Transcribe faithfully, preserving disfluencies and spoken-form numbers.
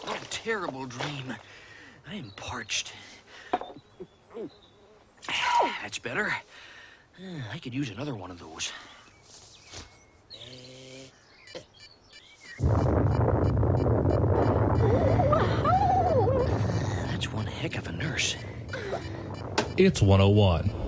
What a terrible dream. I am parched. That's better. I could use another one of those. That's one heck of a nurse. It's one oh one.